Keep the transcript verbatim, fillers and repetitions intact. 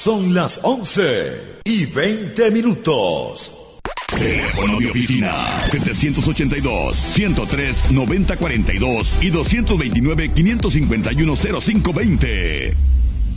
Son las once y veinte minutos. Teléfono de oficina setecientos ochenta y dos, ciento tres, noventa cuarenta y dos y doscientos veintinueve, quinientos cincuenta y uno, cero cinco veinte.